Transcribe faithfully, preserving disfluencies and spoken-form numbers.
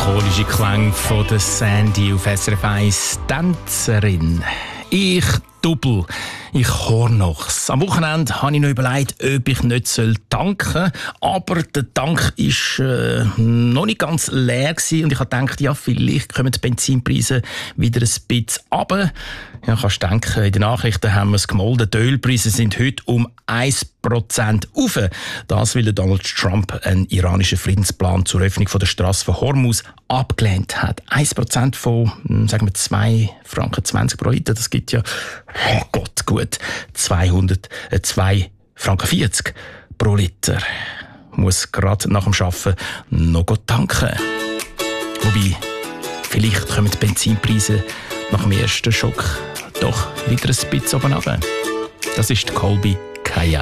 melancholische Klang von der Sandy auf S R F eins. Tänzerin. Ich Double. Ich Hornochs. Am Wochenende habe ich noch überlegt, ob ich nicht danken soll. Aber der Tank war äh, noch nicht ganz leer gewesen. Und ich habe gedacht, ja, vielleicht kommen die Benzinpreise wieder ein bisschen runter. Ja, kannst du denken, in den Nachrichten haben wir es gemolden. Die Ölpreise sind heute um ein Prozent rauf. Das, weil Donald Trump einen iranischen Friedensplan zur Öffnung von der Strasse von Hormuz abgelehnt hat. ein Prozent von, sagen wir, zwei Franken zwanzig pro Liter. Das gibt ja, oh Gott, gut, zweihundert, äh, zwei Franken vierzig pro Liter. Muss gerade nach dem Arbeiten noch tanken. Wobei, vielleicht kommen die Benzinpreise nach dem ersten Schock doch wieder ein bisschen oben runter. Das ist die Colby Kaya.